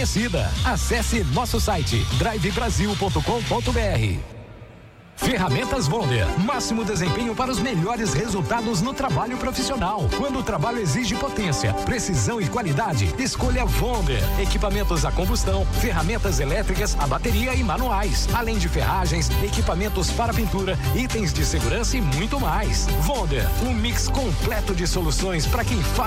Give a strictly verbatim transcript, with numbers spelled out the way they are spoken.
conhecida. Acesse nosso site drive brasil ponto com ponto br. Ferramentas Wonder, máximo desempenho para os melhores resultados no trabalho profissional. Quando o trabalho exige potência, precisão e qualidade, escolha Wonder. Equipamentos a combustão, ferramentas elétricas, a bateria e manuais, além de ferragens, equipamentos para pintura, itens de segurança e muito mais. Wonder, um mix completo de soluções para quem faz